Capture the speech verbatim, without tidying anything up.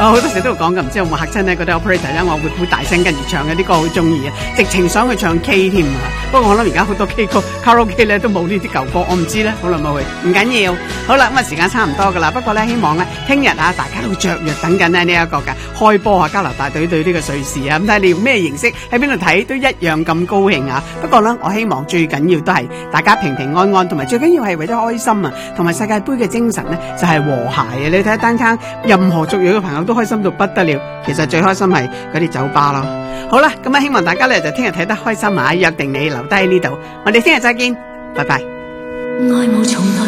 我好多時都會講㗎，唔知有冇嚇親呢？嗰啲 operator 咧，我會好大聲跟住唱嘅啲歌好中意啊，直情想去唱 K 添啊。不過我諗而家好多 K 歌、卡拉 OK 咧都冇呢啲舊歌，我唔知咧，好耐冇去，唔緊要。好啦，咁啊時間差唔多噶啦，不過咧希望咧聽日啊大家都雀躍等緊咧呢一個嘅開波啊，加拿大隊對呢個瑞士啊，咁睇你用咩形式喺邊度睇都一樣咁高興啊。不過咧我希望最緊要都係大家平平安安，同埋最緊要係為咗開心啊，同埋世界盃嘅精神咧就係和諧啊。你睇下單撐任何族裔嘅朋友都開心到不得了，其實最開心係嗰啲酒吧咯。好啦，咁啊希望大家咧就聽日睇得開心啊，約定你留低喺呢度，我哋聽日再見，拜拜。愛無從來